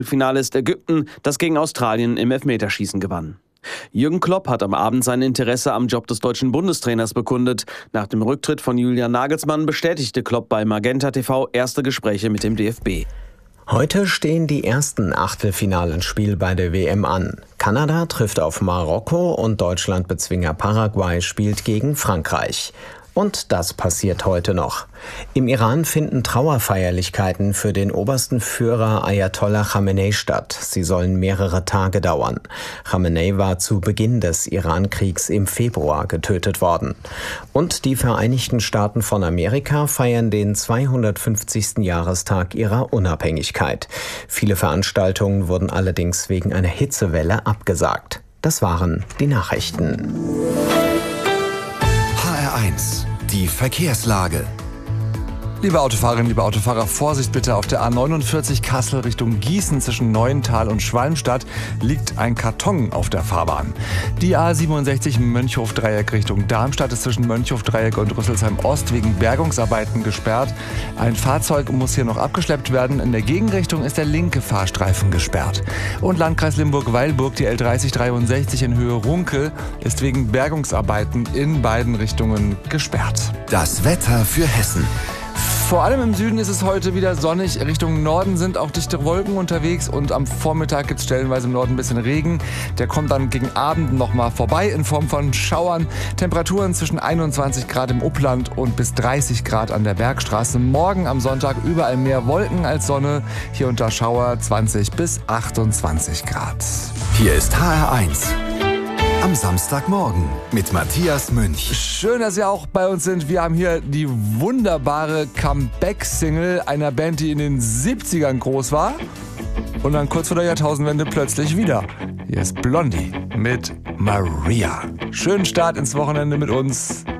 Finale ist Ägypten, das gegen Australien im Elfmeterschießen gewann. Jürgen Klopp hat am Abend sein Interesse am Job des deutschen Bundestrainers bekundet. Nach dem Rücktritt von Julian Nagelsmann bestätigte Klopp bei Magenta TV erste Gespräche mit dem DFB. Heute stehen die ersten Achtelfinalen-Spiele bei der WM an. Kanada trifft auf Marokko und Deutschland-Bezwinger Paraguay spielt gegen Frankreich. Und das passiert heute noch. Im Iran finden Trauerfeierlichkeiten für den obersten Führer Ayatollah Khamenei statt. Sie sollen mehrere Tage dauern. Khamenei war zu Beginn des Iran-Kriegs im Februar getötet worden. Und die Vereinigten Staaten von Amerika feiern den 250. Jahrestag ihrer Unabhängigkeit. Viele Veranstaltungen wurden allerdings wegen einer Hitzewelle abgesagt. Das waren die Nachrichten. HR1, die Verkehrslage. Liebe Autofahrerinnen, liebe Autofahrer, Vorsicht bitte, auf der A49 Kassel Richtung Gießen zwischen Neuental und Schwalmstadt liegt ein Karton auf der Fahrbahn. Die A67 Mönchhof-Dreieck Richtung Darmstadt ist zwischen Mönchhof-Dreieck und Rüsselsheim-Ost wegen Bergungsarbeiten gesperrt. Ein Fahrzeug muss hier noch abgeschleppt werden. In der Gegenrichtung ist der linke Fahrstreifen gesperrt. Und Landkreis Limburg-Weilburg, die L3063 in Höhe Runkel, ist wegen Bergungsarbeiten in beiden Richtungen gesperrt. Das Wetter für Hessen. Vor allem im Süden ist es heute wieder sonnig. Richtung Norden sind auch dichte Wolken unterwegs und am Vormittag gibt es stellenweise im Norden ein bisschen Regen. Der kommt dann gegen Abend nochmal vorbei in Form von Schauern. Temperaturen zwischen 21 Grad im Upland und bis 30 Grad an der Bergstraße. Morgen am Sonntag überall mehr Wolken als Sonne. Hier unter Schauer 20 bis 28 Grad. Hier ist HR1. Am Samstagmorgen mit Matthias Münch. Schön, dass Sie auch bei uns sind. Wir haben hier die wunderbare Comeback-Single einer Band, die in den 70ern groß war und dann kurz vor der Jahrtausendwende plötzlich wieder. Hier ist Blondie mit Maria. Schönen Start ins Wochenende mit uns.